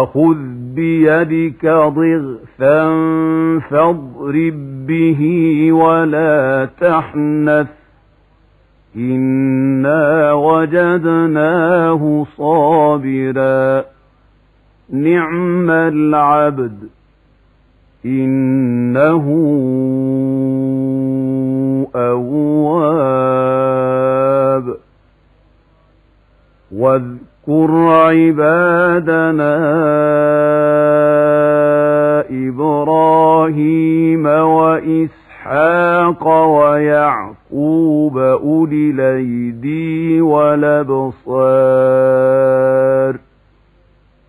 وخذ بيدك ضغثا فاضرب به ولا تحنث إنا وجدناه صابرا نعم العبد إنه أواب واذكر عبادنا إبراهيم وإسحاق ويعقوب أولي الأيدي والأبصار